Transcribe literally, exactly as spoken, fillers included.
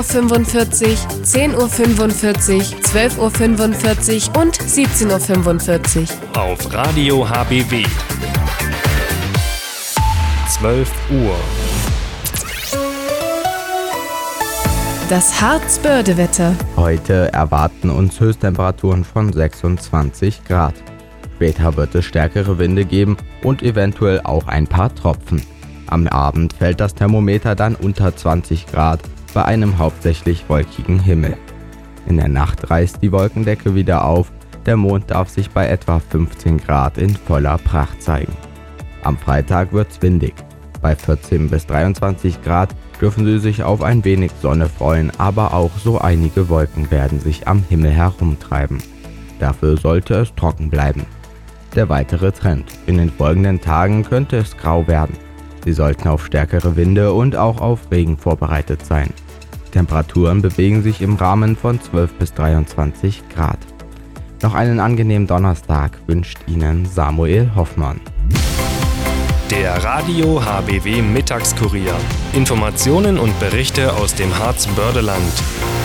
fünfundvierzig, zehn Uhr fünfundvierzig, zwölf Uhr fünfundvierzig und siebzehn Uhr fünfundvierzig. Auf Radio H B W. zwölf Uhr. Das Harz-Börde-Wetter. Heute erwarten uns Höchsttemperaturen von sechsundzwanzig Grad. Später wird es stärkere Winde geben und eventuell auch ein paar Tropfen. Am Abend fällt das Thermometer dann unter zwanzig Grad bei einem hauptsächlich wolkigen Himmel. In der Nacht reißt die Wolkendecke wieder auf, der Mond darf sich bei etwa fünfzehn Grad in voller Pracht zeigen. Am Freitag wird's windig. Bei vierzehn bis dreiundzwanzig Grad dürfen Sie sich auf ein wenig Sonne freuen, aber auch so einige Wolken werden sich am Himmel herumtreiben. Dafür sollte es trocken bleiben. Der weitere Trend: In den folgenden Tagen könnte es grau werden. Sie sollten auf stärkere Winde und auch auf Regen vorbereitet sein. Temperaturen bewegen sich im Rahmen von zwölf bis dreiundzwanzig Grad. Noch einen angenehmen Donnerstag wünscht Ihnen Samuel Hoffmann. Der Radio H B W Mittagskurier. Informationen und Berichte aus dem Harz-Börde-Land.